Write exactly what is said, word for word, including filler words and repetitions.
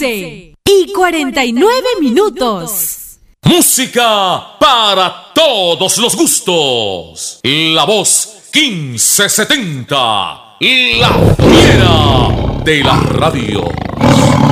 once y cuarenta y nueve minutos. Música para todos los gustos. La voz quince setenta. La fiera de la radio.